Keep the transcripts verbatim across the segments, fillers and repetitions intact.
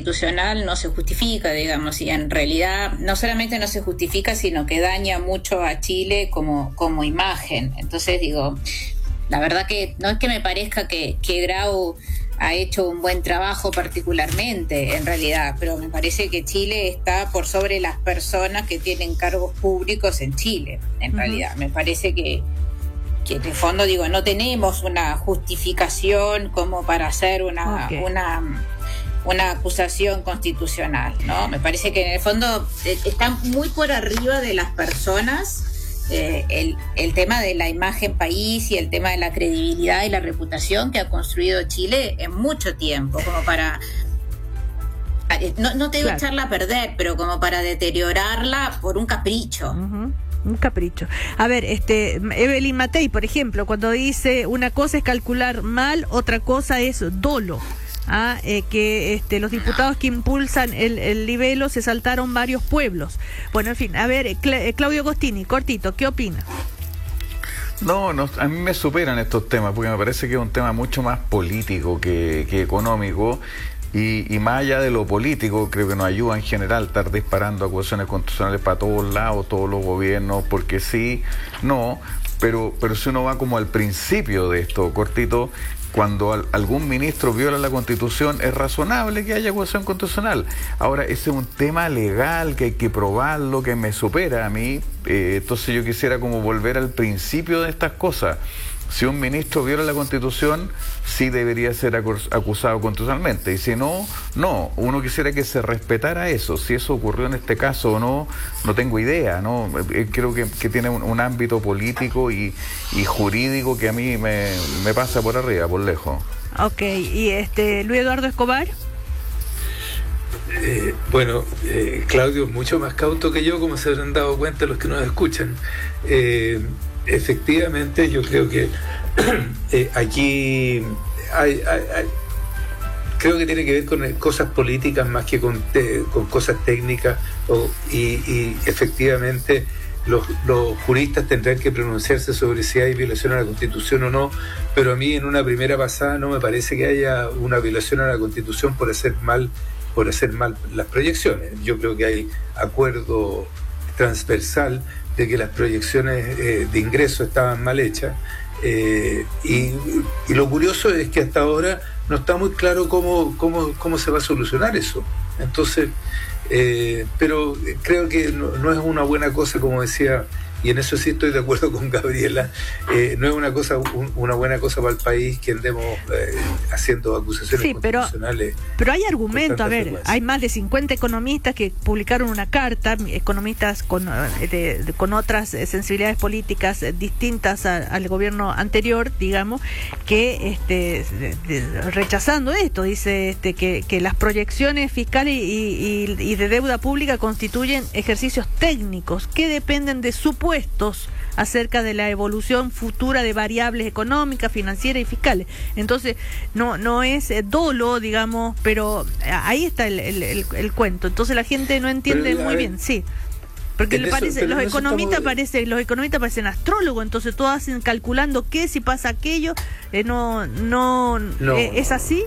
constitucional no se justifica, digamos, y en realidad no solamente no se justifica, sino que daña mucho a Chile como, como imagen. Entonces, digo, la verdad que no es que me parezca que, que Grau ha hecho un buen trabajo particularmente, en realidad, pero me parece que Chile está por sobre las personas que tienen cargos públicos en Chile, en uh-huh. realidad. Me parece que, que en el fondo, digo, no tenemos una justificación como para hacer una, okay. una, una acusación constitucional, ¿no? Me parece que en el fondo eh, está muy por arriba de las personas Eh, el, el tema de la imagen país y el tema de la credibilidad y la reputación que ha construido Chile en mucho tiempo, como para, no, no te digo claro. echarla a perder, pero como para deteriorarla por un capricho. Uh-huh. Un capricho. A ver, este Evelyn Matei, por ejemplo, cuando dice una cosa es calcular mal, otra cosa es dolo. Ah, eh, que este, los diputados que impulsan el, el libelo se saltaron varios pueblos. Bueno, en fin, a ver, Cla- Claudio Agostini, cortito, ¿qué opina? No, no, a mí me superan estos temas, porque me parece que es un tema mucho más político que, que económico, y, y más allá de lo político, creo que nos ayuda en general estar disparando acusaciones constitucionales para todos lados, todos los gobiernos, porque sí, no, pero, pero si uno va como al principio de esto, cortito, cuando al, algún ministro viola la Constitución, es razonable que haya acusación constitucional. Ahora, ese es un tema legal que hay que probarlo, que me supera a mí, eh, entonces yo quisiera como volver al principio de estas cosas. Si un ministro viola la Constitución, sí debería ser acusado constitucionalmente, y si no, no. Uno quisiera que se respetara eso. Si eso ocurrió en este caso o no, no tengo idea, ¿no? Creo que, que tiene un, un ámbito político y, y jurídico que a mí me, me pasa por arriba, por lejos. Ok, y este Luis Eduardo Escobar. Eh, bueno, eh, Claudio es mucho más cauto que yo, como se habrán dado cuenta los que nos escuchan. Eh, efectivamente, yo creo que eh, aquí hay, hay, hay, creo que tiene que ver con cosas políticas más que con, te, con cosas técnicas, o, y, y efectivamente los, los juristas tendrán que pronunciarse sobre si hay violación a la Constitución o no, pero a mí en una primera pasada no me parece que haya una violación a la Constitución por hacer mal por hacer mal las proyecciones. Yo creo que hay acuerdo transversal de que las proyecciones eh, de ingreso estaban mal hechas, eh, y, y lo curioso es que hasta ahora no está muy claro cómo, cómo, cómo se va a solucionar eso. Entonces, eh, pero creo que no, no es una buena cosa, como decía, y en eso sí estoy de acuerdo con Gabriela, eh, no es una cosa un, una buena cosa para el país que andemos eh, haciendo acusaciones sí, pero, constitucionales. Pero hay argumento, a ver, frecuencia. Hay más de cincuenta economistas que publicaron una carta, economistas con, de, de, con otras sensibilidades políticas distintas a, al gobierno anterior, digamos, que este, de, de, rechazando esto, dice este, que, que las proyecciones fiscales y, y, y de deuda pública constituyen ejercicios técnicos que dependen de supuestos acerca de la evolución futura de variables económicas, financieras y fiscales. Entonces, no no es dolo, digamos, pero ahí está el, el, el, el cuento. Entonces la gente no entiende pero, muy ver, bien, sí. Porque le parece, eso, los economistas estamos... parecen, los economistas parecen astrólogos, entonces todos hacen calculando qué, si pasa aquello, eh, no, no, no eh, ¿es así?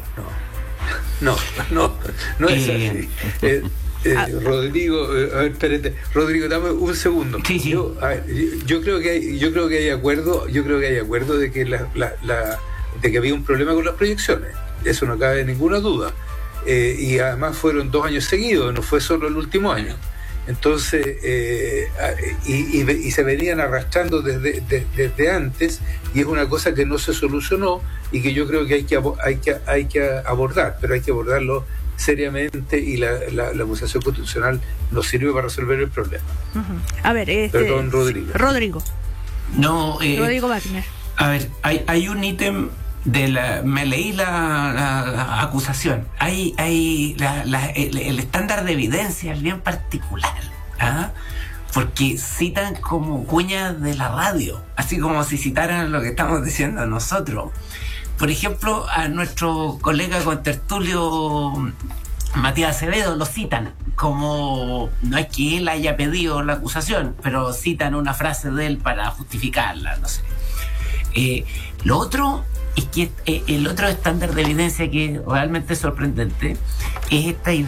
No, no, no, no es así. Eh, Eh, ah. Rodrigo, eh, a ver, espérate, Rodrigo, dame un segundo. Sí, sí. Yo, a ver, yo, yo creo que hay, yo creo que hay acuerdo, yo creo que hay acuerdo de que la, la, la, de que había un problema con las proyecciones. Eso no cabe ninguna duda. Eh, y además fueron dos años seguidos, no fue solo el último año. Entonces, eh, y, y, y se venían arrastrando desde, de, desde antes, y es una cosa que no se solucionó y que yo creo que hay que hay que hay que abordar, pero hay que abordarlo seriamente, y la, la, la acusación constitucional nos sirve para resolver el problema. Uh-huh. A ver, este, perdón, Rodrigo. Rodrigo. No, eh, Rodrigo Wagner. A ver, hay, hay un ítem de la, me leí la, la, la acusación. Hay, hay la, la, el, el estándar de evidencia es bien particular, ¿ah? Porque citan como cuñas de la radio, así como si citaran lo que estamos diciendo nosotros. Por ejemplo, a nuestro colega contertulio Matías Acevedo lo citan, como no es que él haya pedido la acusación, pero citan una frase de él para justificarla, no sé. Eh, lo otro es que eh, el otro estándar de evidencia que es realmente sorprendente es esta idea